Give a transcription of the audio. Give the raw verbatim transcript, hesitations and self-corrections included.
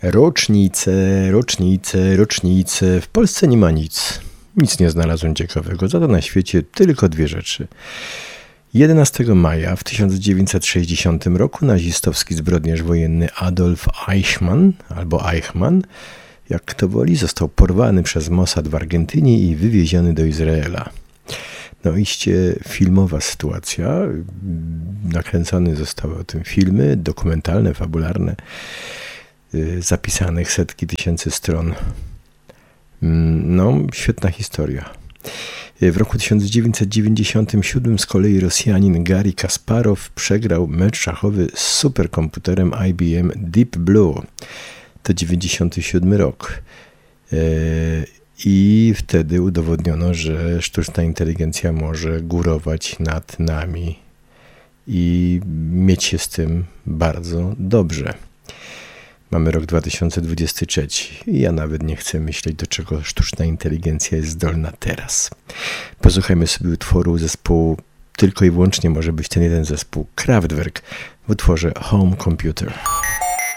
Rocznice, rocznice, rocznice. W Polsce nie ma nic. Nic nie znalazłem ciekawego. Za to na świecie tylko dwie rzeczy. jedenastego maja w tysiąc dziewięćset sześćdziesiątym roku nazistowski zbrodniarz wojenny Adolf Eichmann, albo Eichmann, jak kto woli, został porwany przez Mossad w Argentynie i wywieziony do Izraela. No iście filmowa sytuacja. Nakręcone zostały o tym filmy dokumentalne, fabularne, zapisanych setki tysięcy stron. No, świetna historia. W roku tysiąc dziewięćset dziewięćdziesiątym siódmym z kolei Rosjanin Garry Kasparow przegrał mecz szachowy z superkomputerem I B M Deep Blue. To dziewięćdziesiąty siódmy rok. I wtedy udowodniono, że sztuczna inteligencja może górować nad nami i mieć się z tym bardzo dobrze. Mamy rok dwa tysiące dwudziesty trzeci i ja nawet nie chcę myśleć, do czego sztuczna inteligencja jest zdolna teraz. Posłuchajmy sobie utworu zespołu, tylko i wyłącznie może być ten jeden zespół, Kraftwerk, w utworze Home Computer.